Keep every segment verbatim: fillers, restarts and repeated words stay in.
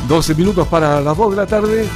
doce minutos para las dos de la tarde.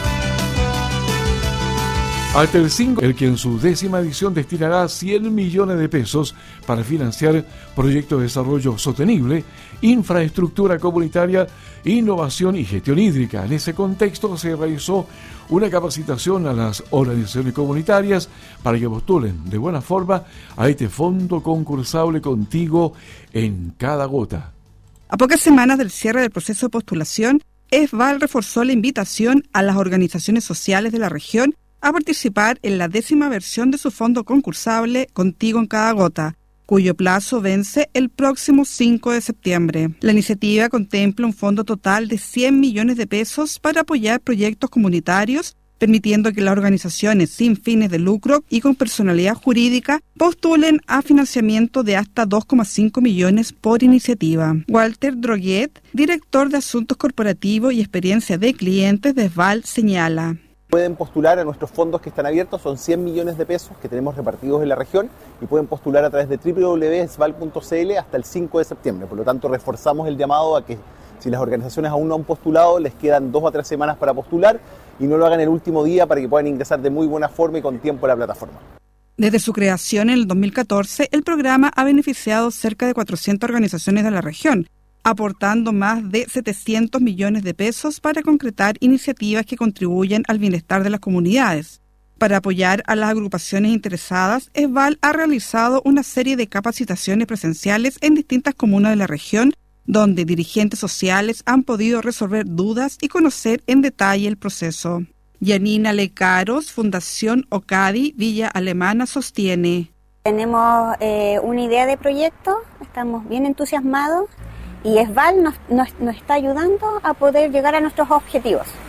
Altelcingo, el que en su décima edición destinará cien millones de pesos para financiar proyectos de desarrollo sostenible, infraestructura comunitaria, innovación y gestión hídrica. En ese contexto se realizó una capacitación a las organizaciones comunitarias para que postulen de buena forma a este fondo concursable Contigo en Cada Gota. A pocas semanas del cierre del proceso de postulación, ESVAL reforzó la invitación a las organizaciones sociales de la región a participar en la décima versión de su fondo concursable Contigo en Cada Gota, cuyo plazo vence el próximo cinco de septiembre. La iniciativa contempla un fondo total de cien millones de pesos para apoyar proyectos comunitarios, permitiendo que las organizaciones sin fines de lucro y con personalidad jurídica postulen a financiamiento de hasta dos coma cinco millones por iniciativa. Walter Droguet, director de Asuntos Corporativos y Experiencia de Clientes de ESVAL, señala: Pueden postular a nuestros fondos que están abiertos, son cien millones de pesos que tenemos repartidos en la región y pueden postular a través de doble u doble u doble u punto esval punto c l hasta el cinco de septiembre. Por lo tanto, reforzamos el llamado a que si las organizaciones aún no han postulado, les quedan dos o tres semanas para postular y no lo hagan el último día para que puedan ingresar de muy buena forma y con tiempo a la plataforma. Desde su creación en el dos mil catorce, el programa ha beneficiado cerca de cuatrocientas organizaciones de la región, aportando más de setecientos millones de pesos para concretar iniciativas que contribuyen al bienestar de las comunidades. Para apoyar a las agrupaciones interesadas, ESVAL ha realizado una serie de capacitaciones presenciales en distintas comunas de la región, donde dirigentes sociales han podido resolver dudas y conocer en detalle el proceso. Yanina Lecaros, Fundación Ocadi Villa Alemana, sostiene: Tenemos eh, una idea de proyecto, estamos bien entusiasmados y ESVAL nos, nos, nos está ayudando a poder llegar a nuestros objetivos.